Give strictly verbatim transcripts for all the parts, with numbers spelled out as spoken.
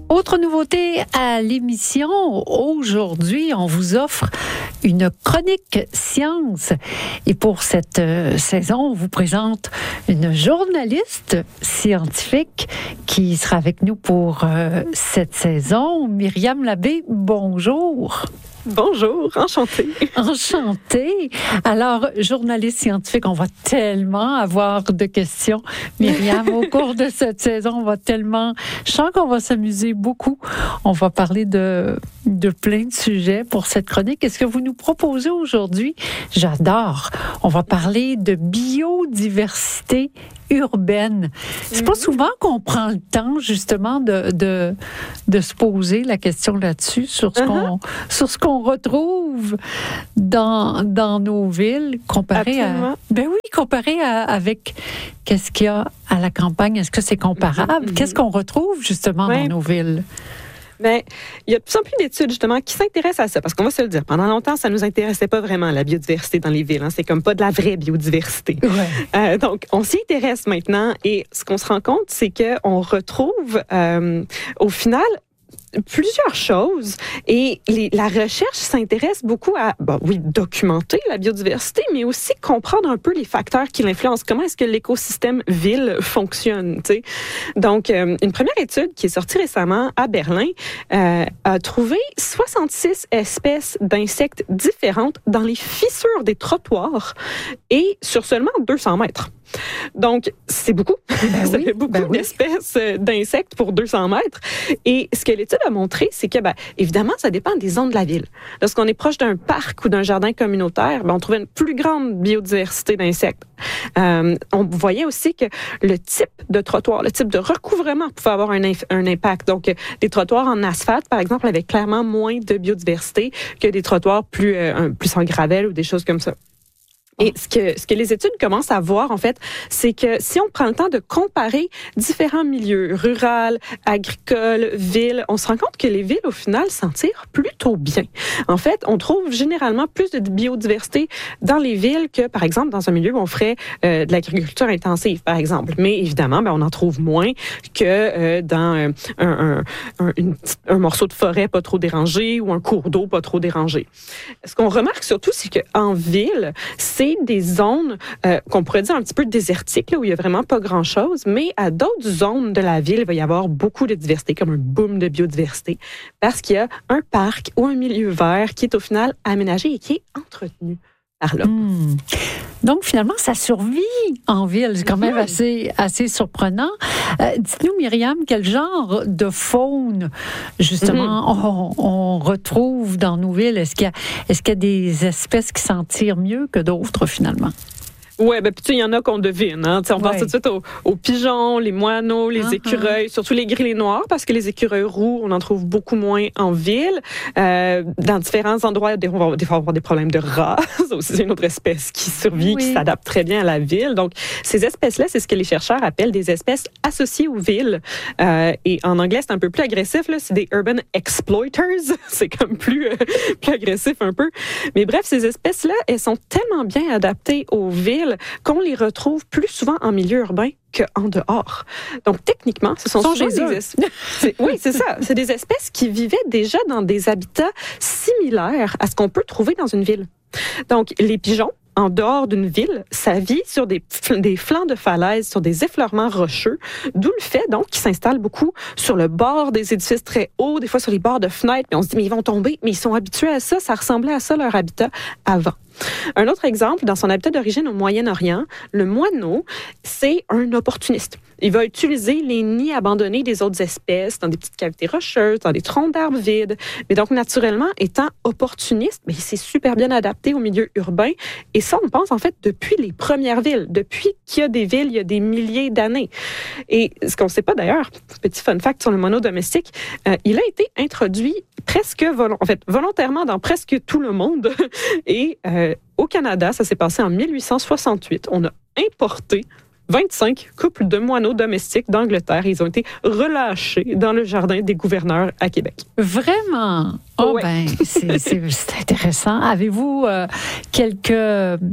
Autre nouveauté à l'émission, aujourd'hui, on vous offre une chronique science. Et pour cette euh, saison, on vous présente une journaliste scientifique qui sera avec nous pour euh, cette saison. Myriam Labbé, bonjour. Bonjour, enchantée. Enchantée. Alors, journaliste scientifique, on va tellement avoir de questions. Myriam, au cours de cette saison, on va tellement... Je sens qu'on va s'amuser beaucoup. On va parler de, de plein de sujets pour cette chronique. Qu'est-ce que vous nous proposez aujourd'hui? J'adore. On va parler de biodiversité urbaine. C'est pas souvent qu'on prend le temps, justement, de, de, de se poser la question là-dessus, sur ce, uh-huh. qu'on, sur ce qu'on retrouve dans, dans nos villes, comparé Absolument. à... Ben oui, comparé à, avec qu'est-ce qu'il y a à la campagne. Est-ce que c'est comparable? Mm-hmm. Qu'est-ce qu'on retrouve, justement, ouais. dans nos villes? Mais il y a de plus en plus d'études, justement, qui s'intéressent à ça. Parce qu'on va se le dire, pendant longtemps, ça ne nous intéressait pas vraiment, la biodiversité dans les villes. Hein. C'est comme pas de la vraie biodiversité. Ouais. Euh, donc, on s'y intéresse maintenant. Et ce qu'on se rend compte, c'est qu'on retrouve, euh, au final, plusieurs choses. Et les, la recherche s'intéresse beaucoup à, bon, oui, documenter la biodiversité, mais aussi comprendre un peu les facteurs qui l'influencent. Comment est-ce que l'écosystème ville fonctionne, tu sais? Donc, euh, une première étude qui est sortie récemment à Berlin euh, a trouvé soixante-six espèces d'insectes différentes dans les fissures des trottoirs et sur seulement deux cents mètres. Donc, c'est beaucoup. Ben ça oui, fait beaucoup ben oui. d'espèces d'insectes pour deux cents mètres. Et ce que l'étude a montré, c'est que, ben, évidemment, ça dépend des zones de la ville. Lorsqu'on est proche d'un parc ou d'un jardin communautaire, ben, on trouvait une plus grande biodiversité d'insectes. Euh, on voyait aussi que le type de trottoir, le type de recouvrement pouvait avoir un, inf- un impact. Donc, des trottoirs en asphalte, par exemple, avaient clairement moins de biodiversité que des trottoirs plus, euh, plus en gravelle ou des choses comme ça. Et ce que, ce que les études commencent à voir, en fait, c'est que si on prend le temps de comparer différents milieux, rural, agricole, ville, on se rend compte que les villes, au final, s'en tirent plutôt bien. En fait, on trouve généralement plus de biodiversité dans les villes que, par exemple, dans un milieu où on ferait euh, de l'agriculture intensive, par exemple. Mais évidemment, ben, on en trouve moins que euh, dans euh, un, un, un, une, un morceau de forêt pas trop dérangé ou un cours d'eau pas trop dérangé. Ce qu'on remarque surtout, c'est qu'en ville, c'est des zones euh, qu'on pourrait dire un petit peu désertiques, là, où il n'y a vraiment pas grand-chose, mais à d'autres zones de la ville, il va y avoir beaucoup de diversité, comme un boom de biodiversité, parce qu'il y a un parc ou un milieu vert qui est au final aménagé et qui est entretenu par l'homme. Mmh. Donc, finalement, ça survit en ville. C'est quand même mmh. assez, assez surprenant. Euh, dites-nous, Myriam, quel genre de faune, justement, mmh. on, on retrouve dans nos villes? Est-ce qu'il y a, est-ce qu'il y a des espèces qui s'en tirent mieux que d'autres, finalement? Oui, ben, puis tu sais, il y en a qu'on devine. Hein. On pense ouais. tout de suite aux, aux pigeons, les moineaux, les uh-huh. écureuils, surtout les gris et les noirs, parce que les écureuils roux, on en trouve beaucoup moins en ville. Euh, dans différents endroits, on va des fois avoir des problèmes de rats. Ça aussi, c'est une autre espèce qui survit, oui. qui s'adapte très bien à la ville. Donc, ces espèces-là, c'est ce que les chercheurs appellent des espèces associées aux villes. Euh, et en anglais, c'est un peu plus agressif. Là. C'est des urban exploiters. C'est comme plus, euh, plus agressif un peu. Mais bref, ces espèces-là, elles sont tellement bien adaptées aux villes qu'on les retrouve plus souvent en milieu urbain qu'en dehors. Donc, techniquement, ce sont, sont des espèces... C'est, oui, c'est ça. C'est des espèces qui vivaient déjà dans des habitats similaires à ce qu'on peut trouver dans une ville. Donc, les pigeons, en dehors d'une ville, ça vit sur des, des flancs de falaises, sur des effleurements rocheux, d'où le fait donc qu'ils s'installent beaucoup sur le bord des édifices très hauts, des fois sur les bords de fenêtres, mais on se dit, mais ils vont tomber, mais ils sont habitués à ça, ça ressemblait à ça leur habitat avant. Un autre exemple, dans son habitat d'origine au Moyen-Orient, le moineau, c'est un opportuniste. Il va utiliser les nids abandonnés des autres espèces dans des petites cavités rocheuses, dans des troncs d'arbres vides. Mais donc, naturellement, étant opportuniste, mais il s'est super bien adapté au milieu urbain. Et ça, on pense en fait depuis les premières villes, depuis qu'il y a des villes, il y a des milliers d'années. Et ce qu'on ne sait pas d'ailleurs, petit fun fact sur le moineau domestique, euh, il a été introduit presque volo- en fait, volontairement dans presque tout le monde. Et euh, au Canada, ça s'est passé en mille huit cent soixante-huit. On a importé vingt-cinq couples de moineaux domestiques d'Angleterre. Ils ont été relâchés dans le jardin des gouverneurs à Québec. Vraiment? Oh, ouais. ben, c'est, c'est, c'est intéressant. Avez-vous euh, quelques...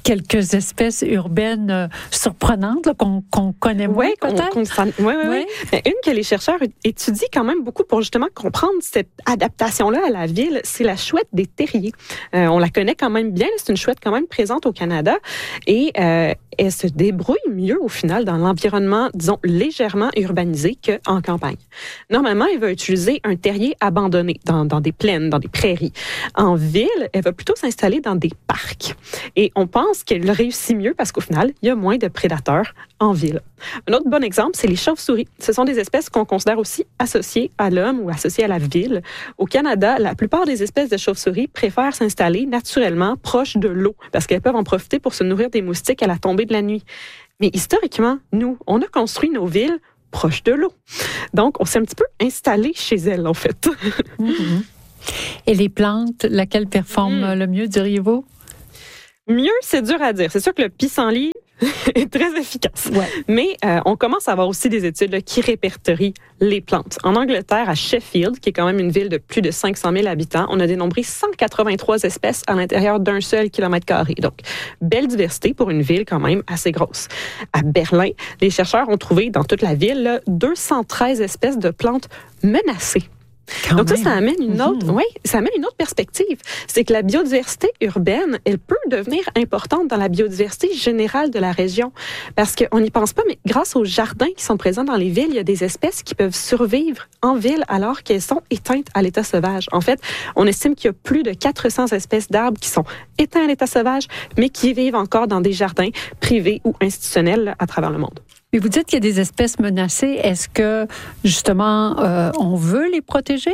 quelques espèces urbaines euh, surprenantes là, qu'on, qu'on connaît moins, ouais, peut-être? Qu'on, qu'on, oui, oui, oui. Mais une que les chercheurs étudient quand même beaucoup pour justement comprendre cette adaptation-là à la ville, c'est la chouette des terriers. Euh, on la connaît quand même bien. C'est une chouette quand même présente au Canada et euh, elle se débrouille mieux au final dans l'environnement, disons, légèrement urbanisé qu'en campagne. Normalement, elle va utiliser un terrier abandonné dans, dans des plaines, dans des prairies. En ville, elle va plutôt s'installer dans des parcs. Et on pense qu'elle réussit mieux parce qu'au final, il y a moins de prédateurs en ville. Un autre bon exemple, c'est les chauves-souris. Ce sont des espèces qu'on considère aussi associées à l'homme ou associées à la ville. Au Canada, la plupart des espèces de chauves-souris préfèrent s'installer naturellement proche de l'eau parce qu'elles peuvent en profiter pour se nourrir des moustiques à la tombée de la nuit. Mais historiquement, nous, on a construit nos villes proches de l'eau. Donc, on s'est un petit peu installé chez elles, en fait. Mm-hmm. Et les plantes, laquelle performe mm. le mieux, diriez-vous? Mieux, c'est dur à dire. C'est sûr que le pissenlit est très efficace. Ouais. Mais euh, on commence à avoir aussi des études là, qui répertorient les plantes. En Angleterre, à Sheffield, qui est quand même une ville de plus de cinq cent mille habitants, on a dénombré cent quatre-vingt-trois espèces à l'intérieur d'un seul kilomètre carré. Donc, belle diversité pour une ville quand même assez grosse. À Berlin, les chercheurs ont trouvé dans toute la ville là, deux cent treize espèces de plantes menacées. Quand Donc même. ça, ça amène une autre, mmh. oui, ça amène une autre perspective. C'est que la biodiversité urbaine, elle peut devenir importante dans la biodiversité générale de la région, parce qu'on n'y pense pas, mais grâce aux jardins qui sont présents dans les villes, il y a des espèces qui peuvent survivre en ville alors qu'elles sont éteintes à l'état sauvage. En fait, on estime qu'il y a plus de quatre cents espèces d'arbres qui sont éteints à l'état sauvage, mais qui vivent encore dans des jardins privés ou institutionnels à travers le monde. Mais vous dites qu'il y a des espèces menacées. Est-ce que, justement, euh, on veut les protéger?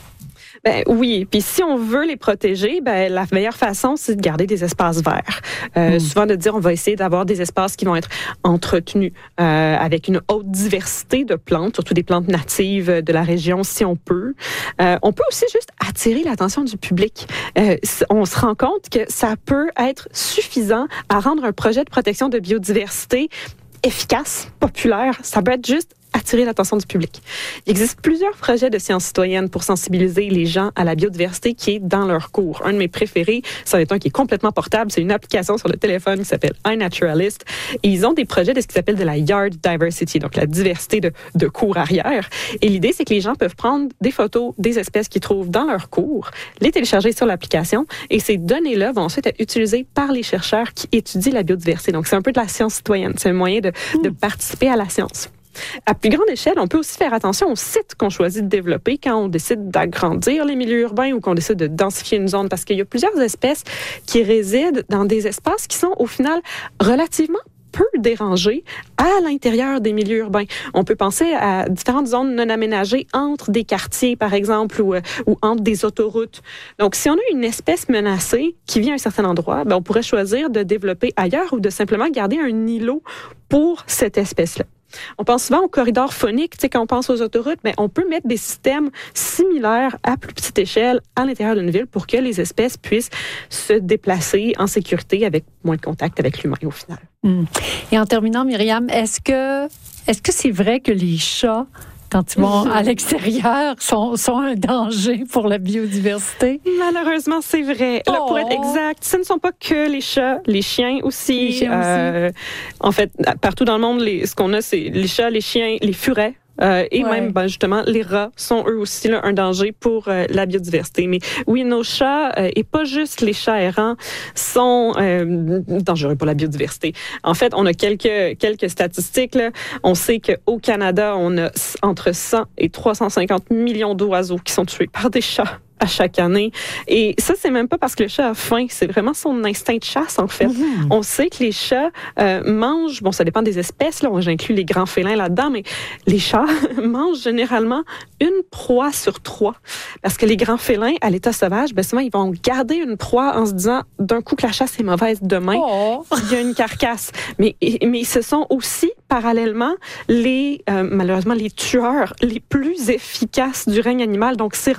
Ben oui, puis si on veut les protéger, ben la meilleure façon, c'est de garder des espaces verts. Euh, mmh. Souvent de dire, on va essayer d'avoir des espaces qui vont être entretenus euh, avec une haute diversité de plantes, surtout des plantes natives de la région, si on peut. Euh, on peut aussi juste attirer l'attention du public. Euh, on se rend compte que ça peut être suffisant à rendre un projet de protection de biodiversité efficace, populaire. Ça peut être juste attirer l'attention du public. Il existe plusieurs projets de sciences citoyennes pour sensibiliser les gens à la biodiversité qui est dans leur cours. Un de mes préférés, c'en est un qui est complètement portable. C'est une application sur le téléphone qui s'appelle iNaturalist. Et ils ont des projets de ce qu'ils appellent de la yard diversity, donc la diversité de, de cours arrière. Et l'idée, c'est que les gens peuvent prendre des photos des espèces qu'ils trouvent dans leur cours, les télécharger sur l'application, et ces données-là vont ensuite être utilisées par les chercheurs qui étudient la biodiversité. Donc, c'est un peu de la science citoyenne. C'est un moyen de, mmh. de participer à la science. À plus grande échelle, on peut aussi faire attention aux sites qu'on choisit de développer quand on décide d'agrandir les milieux urbains ou qu'on décide de densifier une zone, parce qu'il y a plusieurs espèces qui résident dans des espaces qui sont au final relativement peu dérangés à l'intérieur des milieux urbains. On peut penser à différentes zones non aménagées entre des quartiers, par exemple, ou, ou entre des autoroutes. Donc, si on a une espèce menacée qui vit à un certain endroit, ben, on pourrait choisir de développer ailleurs ou de simplement garder un îlot pour cette espèce-là. On pense souvent aux corridors phoniques, tu sais, quand on pense aux autoroutes, mais on peut mettre des systèmes similaires à plus petite échelle à l'intérieur d'une ville pour que les espèces puissent se déplacer en sécurité avec moins de contact avec l'humain au final. Mmh. Et en terminant, Myriam, est-ce que, est-ce que c'est vrai que les chats, quand ils vont à l'extérieur, sont, sont un danger pour la biodiversité? Malheureusement, c'est vrai. Là, pour être exact, ce ne sont pas que les chats, les chiens aussi. Les chiens euh, aussi. En fait, partout dans le monde, les, ce qu'on a, c'est les chats, les chiens, les furets. Euh, et ouais. même, ben, justement, les rats sont eux aussi là, un danger pour euh, la biodiversité. Mais oui, nos chats, euh, et pas juste les chats errants, sont euh, dangereux pour la biodiversité. En fait, on a quelques, quelques statistiques. Là. On sait qu'au Canada, on a entre cent et trois cent cinquante millions d'oiseaux qui sont tués par des chats à chaque année. Et ça, c'est même pas parce que le chat a faim, c'est vraiment son instinct de chasse, en fait. Mmh. On sait que les chats euh, mangent, bon, ça dépend des espèces, là, j'inclus les grands félins là-dedans, mais les chats mangent généralement une proie sur trois. Parce que les grands félins, à l'état sauvage, ben souvent, ils vont garder une proie en se disant, d'un coup que la chasse est mauvaise demain, oh. il y a une carcasse. Mais, mais ce sont aussi, parallèlement, les, euh, malheureusement, les tueurs les plus efficaces du règne animal. Donc, c'est rare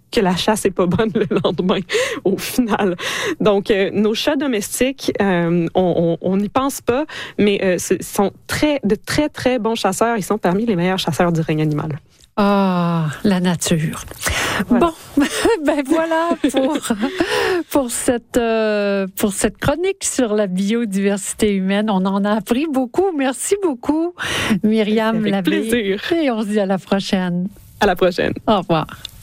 que la chasse est pas bonne le lendemain, au final. Donc, euh, nos chats domestiques, euh, on n'y pense pas, mais euh, ce sont très, de très, très bons chasseurs. Ils sont parmi les meilleurs chasseurs du règne animal. Ah, la nature. Voilà. Bon, ben voilà pour pour cette euh, pour cette chronique sur la biodiversité humaine. On en a appris beaucoup. Merci beaucoup, Myriam Avec Labbé. plaisir. Et on se dit à la prochaine. À la prochaine. Au revoir.